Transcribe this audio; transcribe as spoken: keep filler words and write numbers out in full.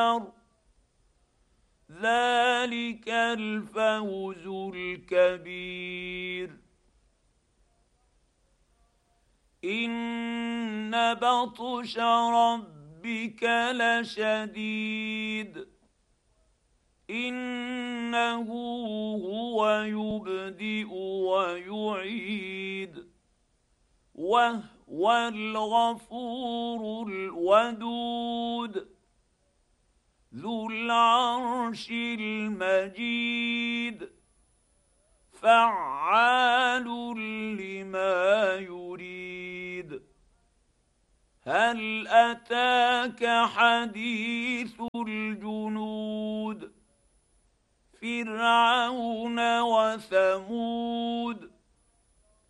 ذلك الفوز الكبير. إن بطش ربك لشديد إنه هو يبدئ ويعيد وهو الغفور الودود ذو العرش المجيد فعال لما يريد. هل أتاك حديث الجنود فرعون وثمود